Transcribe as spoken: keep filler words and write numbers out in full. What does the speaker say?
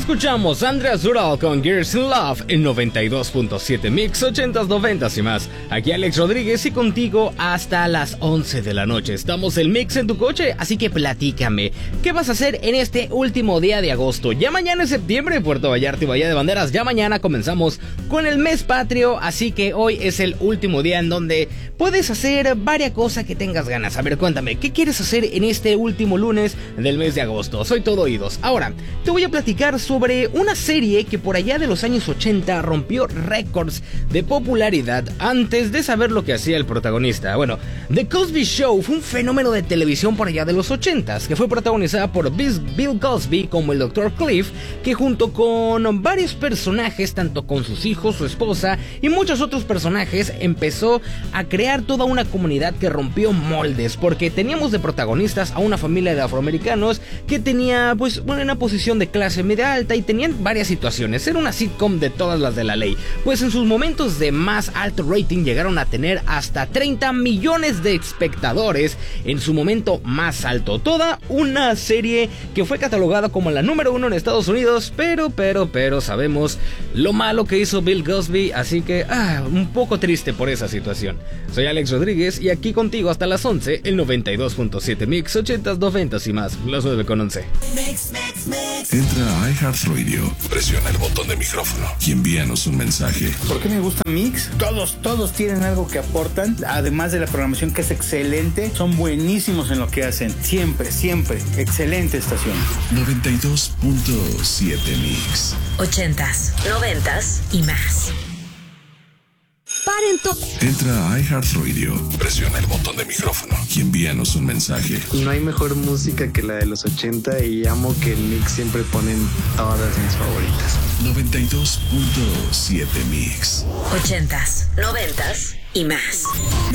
Escuchamos Andreas Ural con Girls in Love en noventa y dos punto siete Mix, ochentas, noventas y más. Aquí Alex Rodríguez y contigo hasta las once de la noche. Estamos el Mix en tu coche, así que platícame, ¿qué vas a hacer en este último día de agosto? Ya mañana es septiembre, Puerto Vallarta y Bahía de Banderas. Ya mañana comenzamos con el mes patrio, así que hoy es el último día en donde puedes hacer varias cosas que tengas ganas. A ver, cuéntame, ¿qué quieres hacer en este último lunes del mes de agosto? Soy todo oídos. Ahora, te voy a platicar sobre una serie que por allá de los años ochenta rompió récords de popularidad antes de saber lo que hacía el protagonista. Bueno, The Cosby Show fue un fenómeno de televisión por allá de los ochentas, que fue protagonizada por Bill Cosby como el doctor Cliff, que junto con varios personajes, tanto con sus hijos, su esposa y muchos otros personajes, empezó a crear toda una comunidad que rompió moldes, porque teníamos de protagonistas a una familia de afroamericanos que tenía pues una posición de clase media alta y tenían varias situaciones. Era una sitcom de todas las de la ley, pues en sus momentos de más alto rating llegaron a tener hasta treinta millones de espectadores en su momento más alto. Toda una serie que fue catalogada como la número uno en Estados Unidos, pero, pero, pero sabemos lo malo que hizo Bill Cosby, así que ah, un poco triste por esa situación. Soy Alex Rodríguez y aquí contigo hasta las once, el noventa y dos punto siete Mix, ochentas, noventas y más, las nueve con once. Mix, mix, mix. Entra a iHeartRadio, presiona el botón de micrófono y envíanos un mensaje. ¿Por qué me gusta Mix? Todos, todos tienen algo que aportan, además de la programación que es excelente, son buenísimos en lo que hacen, siempre, siempre, excelente estación. noventa y dos punto siete Mix. Ochentas, noventas y más. Paren to... Entra a iHeartRadio, presiona el botón de micrófono y envíanos un mensaje. No hay mejor música que la de los ochenta y amo que el Mix siempre ponen todas mis favoritas. noventa y dos punto siete Mix. Ochentas, noventas y más.